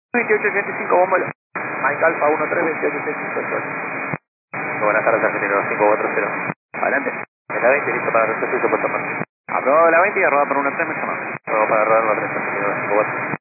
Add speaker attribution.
Speaker 1: 2885, bombalo. Mike Alfa 132885. Buenas tardes, Argentino 540. Adelante. En la 20, listo para recepción, supuesto. Aprobado la 20 y arroba por 1-3, me llama. Aprobado para rodar la 3, Argentino 540.